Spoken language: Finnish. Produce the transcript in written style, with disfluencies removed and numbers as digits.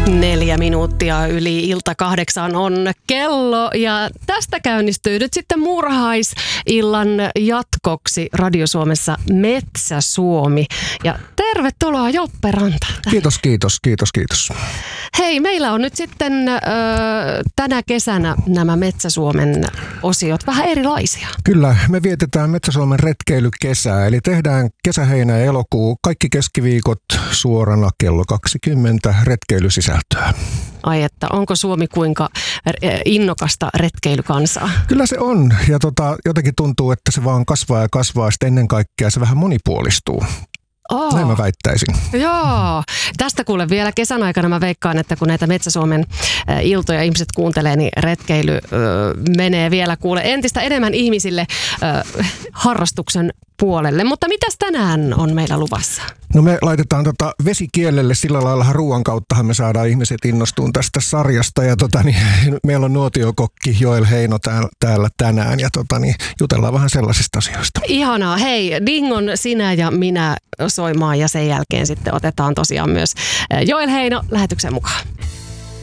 4 minuuttia yli ilta 8 on kello ja tästä käynnistyy nyt sitten muurahaisillan jatkoksi Radio Suomessa Metsä Suomi. Ja tervetuloa Joppe Ranta. Kiitos. Hei, meillä on nyt sitten tänä kesänä nämä Metsä Suomen osiot vähän erilaisia. Kyllä, me vietetään Metsä Suomen retkeilykesää, eli tehdään kesä, heinä ja elokuu kaikki keskiviikot suorana kello 20 retkeilysisältöä. Ai että, onko Suomi kuinka innokasta retkeilykansaa? Kyllä se on, ja jotenkin tuntuu, että se vaan kasvaa ja kasvaa, sitten ennen kaikkea se vähän monipuolistuu. Näin mä väittäisin. Joo. Tästä kuule vielä kesän aikana mä veikkaan, että kun näitä Metsä Suomen iltoja ihmiset kuuntelee, niin retkeily menee vielä kuule entistä enemmän ihmisille harrastuksen puolelle. Mutta mitäs tänään on meillä luvassa? No me laitetaan vesikielelle, sillä laillahan ruoan kauttahan me saadaan ihmiset innostuun tästä sarjasta. Ja meillä on nuotiokokki Joel Heino täällä tänään ja jutellaan vähän sellaisista asioista. Ihanaa. Hei, Dingon sinä ja minä soimaan ja sen jälkeen sitten otetaan tosiaan myös Joel Heino lähetyksen mukaan.